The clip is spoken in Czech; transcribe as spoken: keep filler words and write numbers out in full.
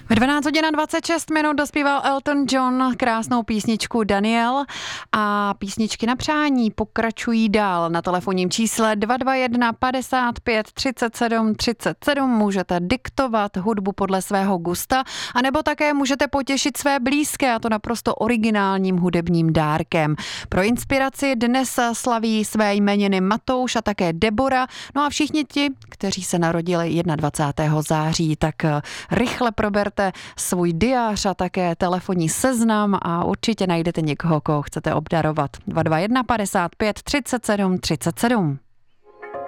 Ve dvanáct hodin a dvacet šest minut dospíval Elton John krásnou písničku Daniel a písničky na přání pokračují dál na telefonním čísle dva dva jedna padesát pět třicet sedm třicet sedm. Můžete diktovat hudbu podle svého gusta, anebo také můžete potěšit své blízké, a to naprosto originálním hudebním dárkem. Pro inspiraci dnes slaví své jmeniny Matouš a také Debora, no a všichni ti, kteří se narodili dvacátého prvního září, tak rychle proberte svůj diář a také telefonní seznam a určitě najdete někoho, koho chcete obdarovat. dva dva jedna padesát pět třicet sedm třicet sedm.